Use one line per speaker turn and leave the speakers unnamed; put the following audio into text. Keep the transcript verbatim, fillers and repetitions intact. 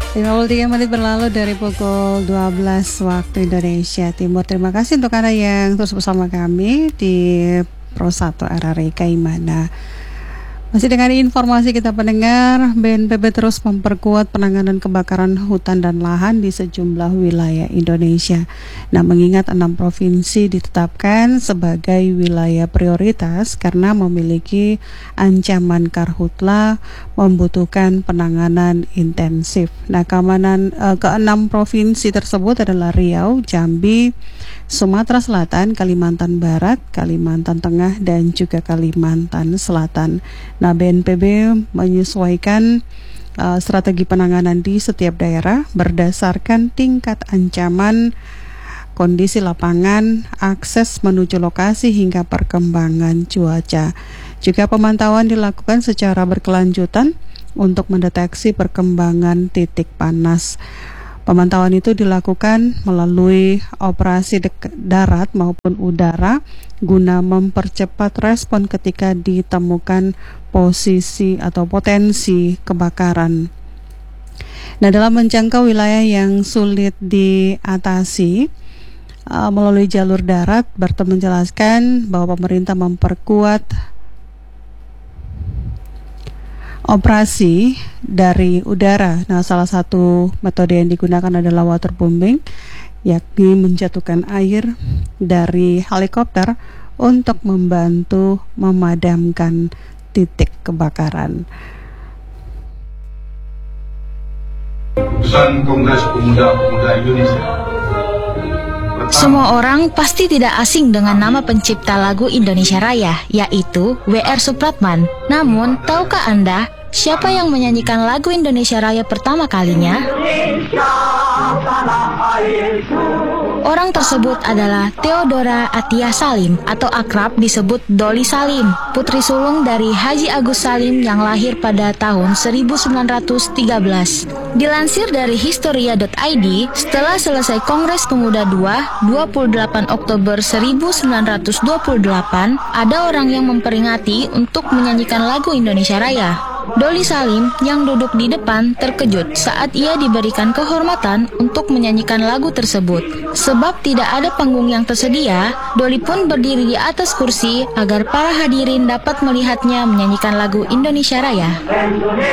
lima puluh tiga menit berlalu dari pukul dua belas waktu Indonesia Timur. Terima kasih untuk Anda yang terus bersama kami di Pro satu R R I Kaimana. Masih dengan informasi kita pendengar, B N P B terus memperkuat penanganan kebakaran hutan dan lahan di sejumlah wilayah Indonesia. Nah, mengingat enam provinsi ditetapkan sebagai wilayah prioritas karena memiliki ancaman karhutla membutuhkan penanganan intensif. Nah, keamanan eh, keenam provinsi tersebut adalah Riau, Jambi, Sumatera Selatan, Kalimantan Barat, Kalimantan Tengah, dan juga Kalimantan Selatan. Nah, B N P B menyesuaikan uh, strategi penanganan di setiap daerah berdasarkan tingkat ancaman, kondisi lapangan, akses menuju lokasi hingga perkembangan cuaca. Juga pemantauan dilakukan secara berkelanjutan untuk mendeteksi perkembangan titik panas. Pemantauan itu dilakukan melalui operasi dek- darat maupun udara guna mempercepat respon ketika ditemukan posisi atau potensi kebakaran. Nah, dalam menjangkau wilayah yang sulit diatasi uh, melalui jalur darat, Berta menjelaskan bahwa pemerintah memperkuat operasi dari udara. Nah, salah satu metode yang digunakan adalah waterbombing, yakni menjatuhkan air dari helikopter untuk membantu memadamkan titik kebakaran.
Keputusan Kongres Pemuda-Pemuda Indonesia.
Semua orang pasti tidak asing dengan nama pencipta lagu Indonesia Raya, yaitu W R Supratman. Namun, tahukah Anda siapa yang menyanyikan lagu Indonesia Raya pertama kalinya? Orang tersebut adalah Theodora Atia Salim atau akrab disebut Doli Salim, putri sulung dari Haji Agus Salim yang lahir pada tahun seribu sembilan ratus tiga belas. Dilansir dari historia dot i d, setelah selesai Kongres Pemuda dua, dua puluh delapan Oktober seribu sembilan ratus dua puluh delapan, ada orang yang memperingati untuk menyanyikan lagu Indonesia Raya. Doli Salim yang duduk di depan terkejut saat ia diberikan kehormatan untuk menyanyikan lagu tersebut. Sebab tidak ada panggung yang tersedia, Doli pun berdiri di atas kursi agar para hadirin dapat melihatnya menyanyikan lagu Indonesia Raya.